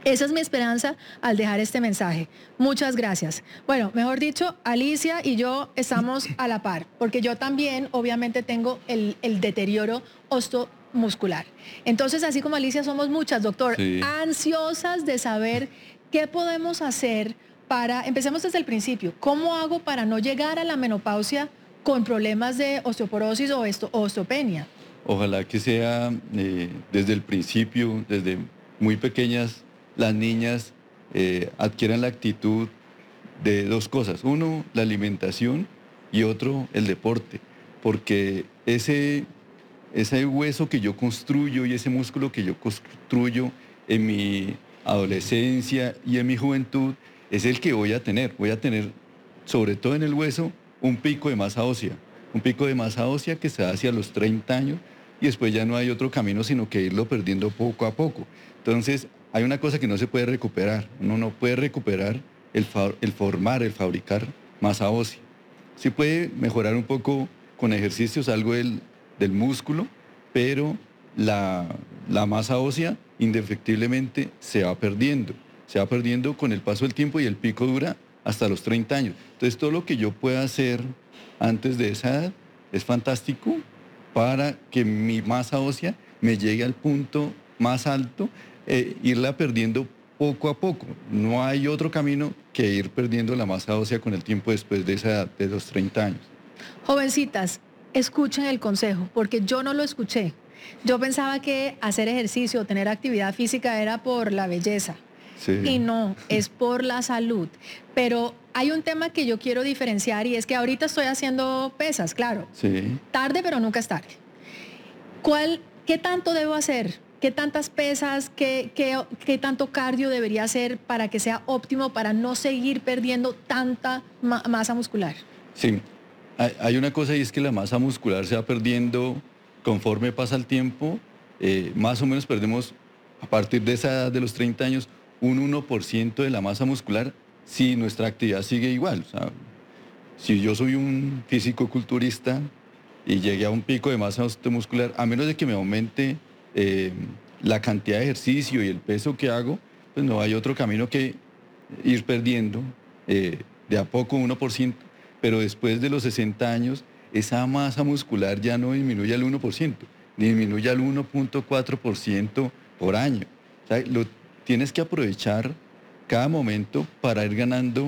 Esa es mi esperanza al dejar este mensaje. Muchas gracias. Bueno, mejor dicho, Alicia y yo estamos a la par, porque yo también obviamente tengo el deterioro osteomuscular. Entonces, así como Alicia, somos muchas, doctor, ansiosas de saber qué podemos hacer para, empecemos desde el principio, ¿cómo hago para no llegar a la menopausia con problemas de osteoporosis o osteopenia? Ojalá que sea desde el principio, desde muy pequeñas, las niñas adquieran la actitud de dos cosas. Uno, la alimentación, y otro, el deporte. Porque ese hueso que yo construyo y ese músculo que yo construyo en mi adolescencia y en mi juventud es el que voy a tener. Voy a tener, sobre todo en el hueso, un pico de masa ósea. Un pico de masa ósea que se da hacia los 30 años y después ya no hay otro camino sino que irlo perdiendo poco a poco. Entonces, hay una cosa que no se puede recuperar. Uno no puede recuperar el fabricar masa ósea. Sí puede mejorar un poco con ejercicios, algo del músculo, pero la masa ósea indefectiblemente se va perdiendo. Se va perdiendo con el paso del tiempo y el pico dura hasta los 30 años. Entonces, todo lo que yo pueda hacer antes de esa edad es fantástico para que mi masa ósea me llegue al punto más alto, irla perdiendo poco a poco. No hay otro camino que ir perdiendo la masa ósea con el tiempo después de esa edad, de los 30 años. Jovencitas, escuchen el consejo, porque yo no lo escuché. Yo pensaba que hacer ejercicio o tener actividad física era por la belleza. Sí. Y no, es por la salud. Pero hay un tema que yo quiero diferenciar y es que ahorita estoy haciendo pesas, claro. Sí. Tarde, pero nunca es tarde. ¿Qué tanto debo hacer? ¿Qué tantas pesas, qué tanto cardio debería hacer para que sea óptimo, para no seguir perdiendo tanta masa muscular? Sí, hay una cosa y es que la masa muscular se va perdiendo conforme pasa el tiempo. Más o menos perdemos a partir de esa edad de los 30 años un 1% de la masa muscular si nuestra actividad sigue igual. O sea, si yo soy un físico-culturista y llegué a un pico de masa muscular, a menos de que me aumente la cantidad de ejercicio y el peso que hago, pues no hay otro camino que ir perdiendo de a poco 1%, pero después de los 60 años esa masa muscular ya no disminuye al 1%, disminuye al 1.4% por año. O sea, tienes que aprovechar cada momento para ir ganando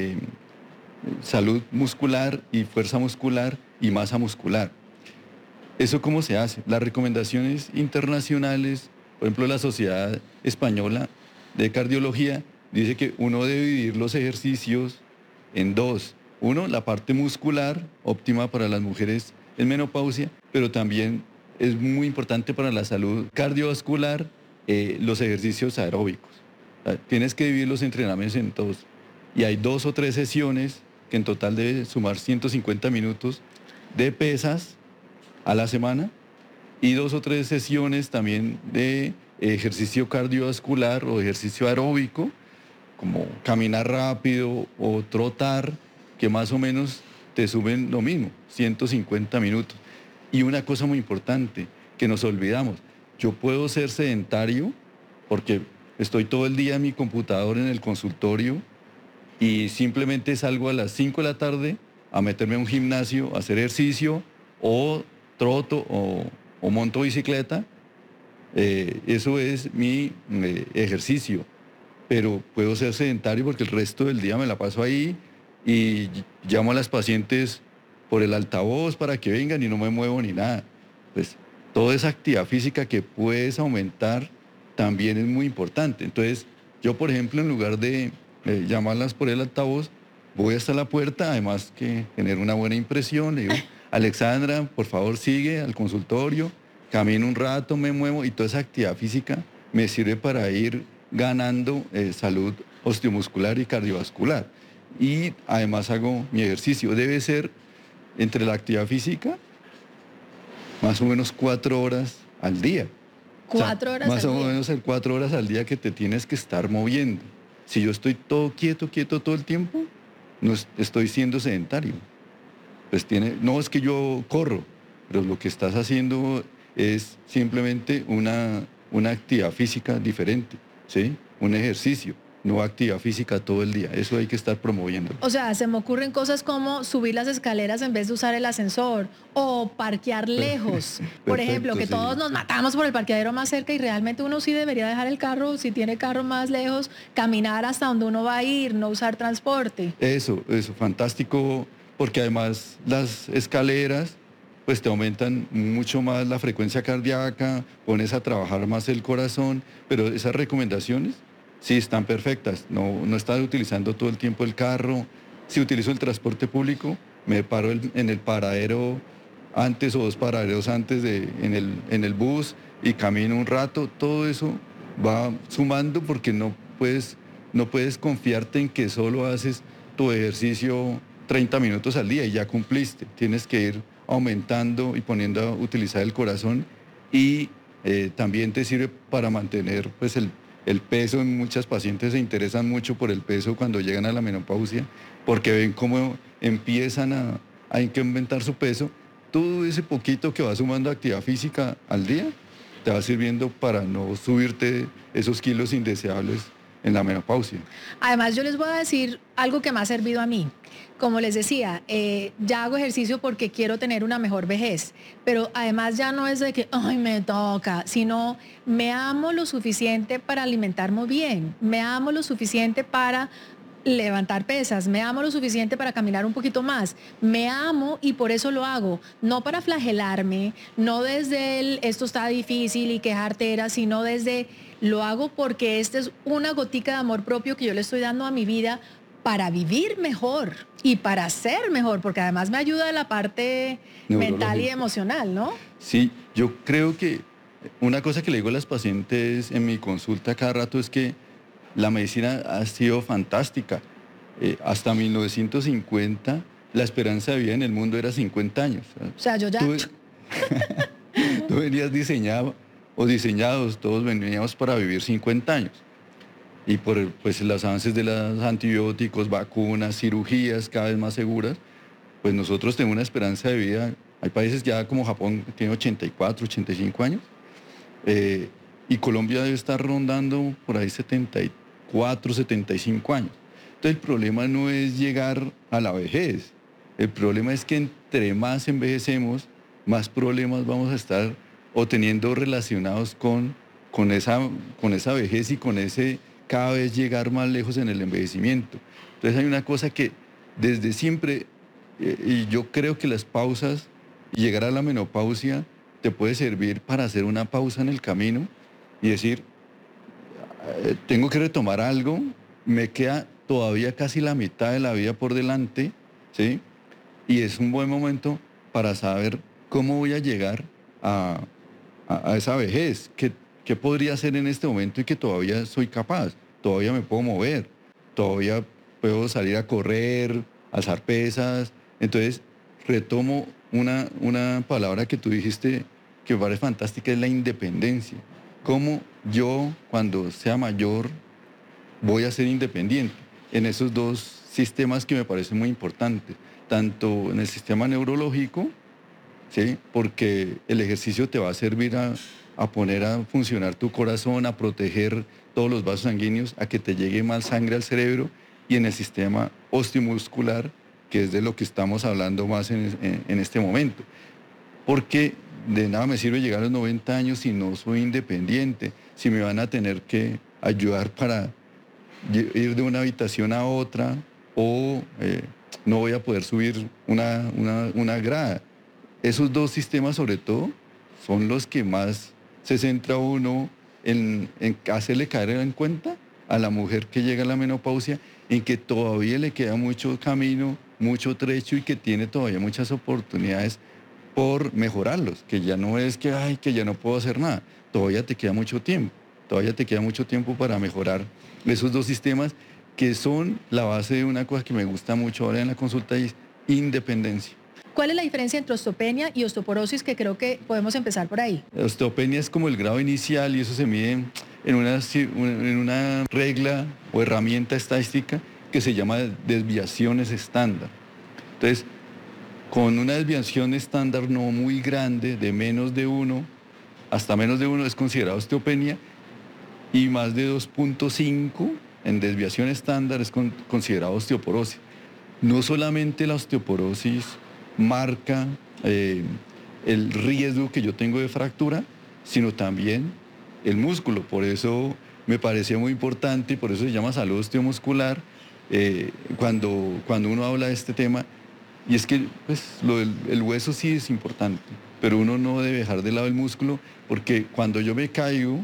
salud muscular y fuerza muscular y masa muscular. ¿Eso cómo se hace? Las recomendaciones internacionales, por ejemplo, la Sociedad Española de Cardiología dice que uno debe dividir los ejercicios en dos. Uno, la parte muscular, óptima para las mujeres en menopausia, pero también es muy importante para la salud cardiovascular, los ejercicios aeróbicos. Tienes que dividir los entrenamientos en dos. Y hay 2 o 3 sesiones que en total debe sumar 150 minutos de pesas a la semana y 2 o 3 sesiones también de ejercicio cardiovascular o ejercicio aeróbico, como caminar rápido o trotar, que más o menos te suben lo mismo, 150 minutos. Y una cosa muy importante que nos olvidamos, yo puedo ser sedentario porque estoy todo el día en mi computador en el consultorio y simplemente salgo a las 5 de la tarde a meterme a un gimnasio, a hacer ejercicio o troto o monto bicicleta. Eso es mi ejercicio, pero puedo ser sedentario porque el resto del día me la paso ahí y llamo a las pacientes por el altavoz para que vengan y no me muevo ni nada. Pues toda esa actividad física que puedes aumentar también es muy importante. Entonces, yo, por ejemplo, en lugar de llamarlas por el altavoz, voy hasta la puerta, además que genera una buena impresión, le digo, Alexandra, por favor sigue al consultorio, camino un rato, me muevo y toda esa actividad física me sirve para ir ganando salud osteomuscular y cardiovascular. Y además hago mi ejercicio. Debe ser entre la actividad física más o menos 4 horas al día. 4 horas más al o día. menos 4 horas al día que te tienes que estar moviendo. Si yo estoy todo quieto todo el tiempo, no estoy siendo sedentario. Pues no es que yo corro, pero lo que estás haciendo es simplemente una actividad física diferente. ¿sí? Un ejercicio, no actividad física todo el día. Eso hay que estar promoviendo. O sea, se me ocurren cosas como subir las escaleras en vez de usar el ascensor o parquear lejos. Por ejemplo, que todos nos matamos por el parqueadero más cerca y realmente uno sí debería dejar el carro, si tiene carro más lejos, caminar hasta donde uno va a ir, no usar transporte. Eso, fantástico, porque además las escaleras pues te aumentan mucho más la frecuencia cardíaca, pones a trabajar más el corazón, pero esas recomendaciones sí están perfectas. No estás utilizando todo el tiempo el carro. Si utilizo el transporte público, me paro en el paradero antes o 2 paraderos antes en el bus y camino un rato. Todo eso va sumando porque no puedes confiarte en que solo haces tu ejercicio 30 minutos al día y ya cumpliste. Tienes que ir aumentando y poniendo a utilizar el corazón y también te sirve para mantener pues el peso. Muchas pacientes se interesan mucho por el peso cuando llegan a la menopausia porque ven cómo empiezan a incrementar su peso. Todo ese poquito que va sumando actividad física al día te va sirviendo para no subirte esos kilos indeseables en la menopausia. Además, yo les voy a decir algo que me ha servido a mí. Como les decía, ya hago ejercicio porque quiero tener una mejor vejez, pero además ya no es de que, ay, me toca, sino me amo lo suficiente para alimentarme bien, me amo lo suficiente para levantar pesas, me amo lo suficiente para caminar un poquito más, me amo y por eso lo hago, no para flagelarme, no desde esto está difícil y quejarte era, sino desde lo hago porque esta es una gotica de amor propio que yo le estoy dando a mi vida para vivir mejor y para ser mejor, porque además me ayuda la parte mental y emocional, ¿no? Sí, yo creo que una cosa que le digo a las pacientes en mi consulta cada rato es que la medicina ha sido fantástica. Hasta 1950 la esperanza de vida en el mundo era 50 años. O sea, yo ya... Tú venías diseñados, todos veníamos para vivir 50 años. Y por pues, los avances de los antibióticos, vacunas, cirugías cada vez más seguras, pues nosotros tenemos una esperanza de vida. Hay países ya como Japón que tiene 84, 85 años. Y Colombia debe estar rondando por ahí 74, 75 años. Entonces el problema no es llegar a la vejez. El problema es que entre más envejecemos, más problemas vamos a estar o teniendo relacionados con esa vejez y con ese cada vez llegar más lejos en el envejecimiento. Entonces hay una cosa que desde siempre, y yo creo que las pausas y llegar a la menopausia te puede servir para hacer una pausa en el camino y decir, tengo que retomar algo, me queda todavía casi la mitad de la vida por delante, ¿sí? Y es un buen momento para saber cómo voy a llegar a esa vejez, ¿qué podría hacer en este momento y que todavía soy capaz? Todavía me puedo mover, todavía puedo salir a correr, alzar pesas. Entonces, retomo una palabra que tú dijiste que me parece fantástica, es la independencia. Cómo yo, cuando sea mayor, voy a ser independiente en esos dos sistemas que me parecen muy importantes, tanto en el sistema neurológico, ¿sí? Porque el ejercicio te va a servir a poner a funcionar tu corazón, a proteger todos los vasos sanguíneos, a que te llegue más sangre al cerebro, y en el sistema osteomuscular, que es de lo que estamos hablando más en este momento. Porque de nada me sirve llegar a los 90 años si no soy independiente, si me van a tener que ayudar para ir de una habitación a otra, o no voy a poder subir una grada. Esos dos sistemas, sobre todo, son los que más se centra uno en hacerle caer en cuenta a la mujer que llega a la menopausia, en que todavía le queda mucho camino, mucho trecho, y que tiene todavía muchas oportunidades por mejorarlos, que ya no es que ya no puedo hacer nada, todavía te queda mucho tiempo para mejorar esos dos sistemas, que son la base de una cosa que me gusta mucho ahora en la consulta, y es independencia. ¿Cuál es la diferencia entre osteopenia y osteoporosis? Que creo que podemos empezar por ahí. La osteopenia es como el grado inicial, y eso se mide en una regla o herramienta estadística que se llama desviaciones estándar. Entonces, con una desviación estándar no muy grande, de menos de 1, hasta menos de 1 es considerado osteopenia, y más de 2.5 en desviación estándar es considerado osteoporosis. No solamente la osteoporosis marca el riesgo que yo tengo de fractura, sino también el músculo. Por eso me parecía muy importante y por eso se llama salud osteomuscular cuando uno habla de este tema. Y es que pues, el hueso sí es importante, pero uno no debe dejar de lado el músculo, porque cuando yo me caigo,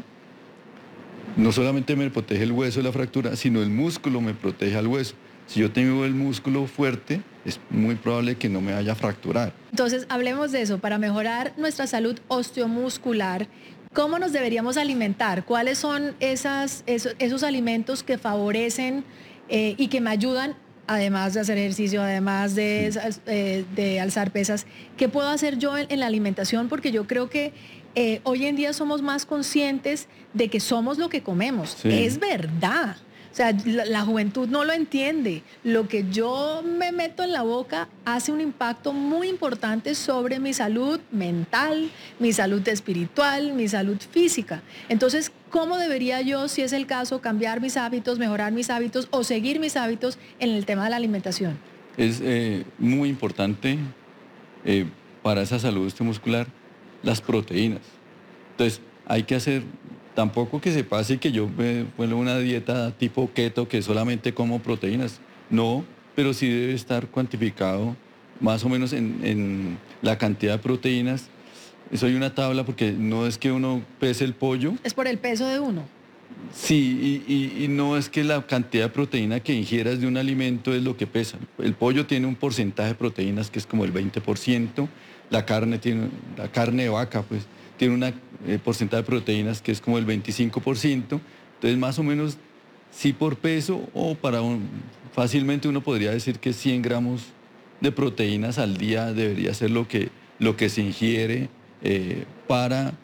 no solamente me protege el hueso de la fractura, sino el músculo me protege al hueso. Si yo tengo el músculo fuerte, es muy probable que no me vaya a fracturar. Entonces, hablemos de eso. Para mejorar nuestra salud osteomuscular, ¿cómo nos deberíamos alimentar? ¿Cuáles son esos alimentos que favorecen y que me ayudan, además de hacer ejercicio, además de alzar pesas? ¿Qué puedo hacer yo en la alimentación? Porque yo creo que hoy en día somos más conscientes de que somos lo que comemos. Sí. Es verdad. O sea, la juventud no lo entiende. Lo que yo me meto en la boca hace un impacto muy importante sobre mi salud mental, mi salud espiritual, mi salud física. Entonces, ¿cómo debería yo, si es el caso, cambiar mis hábitos, mejorar mis hábitos o seguir mis hábitos en el tema de la alimentación? Es muy importante para esa salud osteomuscular las proteínas. Entonces, hay que hacer... Tampoco que se pase que yo me vuelva una dieta tipo keto que solamente como proteínas. No, pero sí debe estar cuantificado más o menos en la cantidad de proteínas. Eso hay una tabla porque no es que uno pese el pollo. Es por el peso de uno. Sí, y no es que la cantidad de proteína que ingieras de un alimento es lo que pesa. El pollo tiene un porcentaje de proteínas que es como el 20%. La carne de vaca, pues, tiene un porcentaje de proteínas que es como el 25%, entonces más o menos sí por peso o fácilmente uno podría decir que 100 gramos de proteínas al día debería ser lo que se ingiere para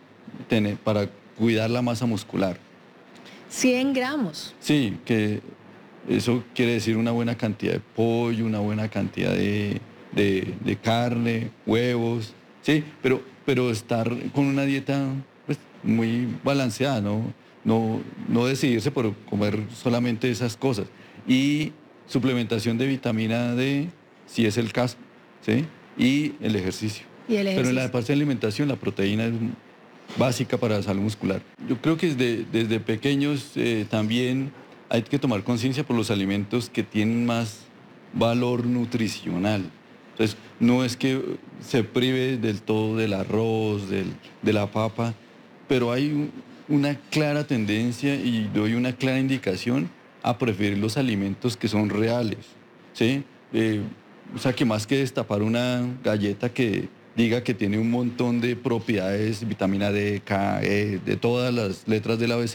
cuidar la masa muscular. 100 gramos. Sí, que eso quiere decir una buena cantidad de pollo, una buena cantidad de carne, huevos, sí, pero estar con una dieta pues, muy balanceada, no decidirse por comer solamente esas cosas. Y suplementación de vitamina D, si es el caso, ¿sí? Y el ejercicio. Pero en la parte de alimentación, la proteína es básica para la salud muscular. Yo creo que desde pequeños también hay que tomar conciencia por los alimentos que tienen más valor nutricional. Entonces, no es que se prive del todo del arroz, de la papa, pero hay una clara tendencia y doy una clara indicación a preferir los alimentos que son reales, ¿sí? O sea, que más que destapar una galleta que diga que tiene un montón de propiedades, vitamina D, K, E, de todas las letras del abecedario,